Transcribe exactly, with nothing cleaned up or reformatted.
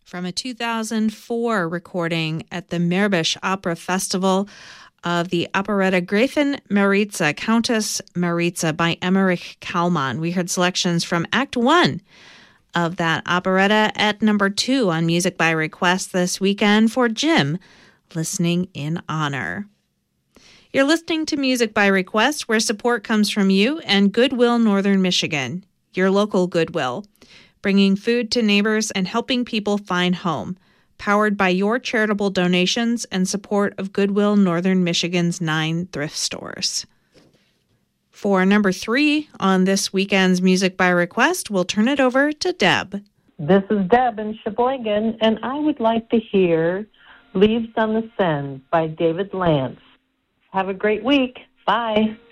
from a two thousand four recording at the Meerbusch Opera Festival of the operetta Gräfin Maritza, Countess Maritza by Emmerich Kalman. We heard selections from Act One of that operetta at number two on Music by Request this weekend for Jim, listening in honor. You're listening to Music by Request, where support comes from you and Goodwill Northern Michigan, your local Goodwill, bringing food to neighbors and helping people find home, powered by your charitable donations and support of Goodwill Northern Michigan's nine thrift stores. For number three on this weekend's Music by Request, we'll turn it over to Deb. This is Deb in Sheboygan, and I would like to hear Leaves on the Seine by David Lance. Have a great week. Bye.